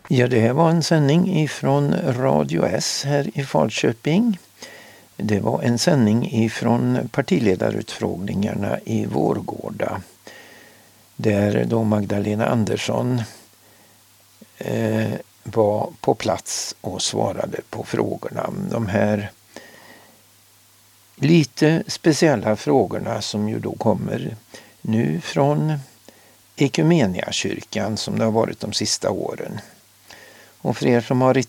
Ja, det här var en sändning ifrån Radio S här i Falköping. Det var en sändning ifrån partiledarutfrågningarna i Vårgårda. Där då Magdalena Andersson var på plats och svarade på frågorna. De här lite speciella frågorna som ju då kommer nu från Ekumeniakyrkan som det har varit de sista åren. Och för er som har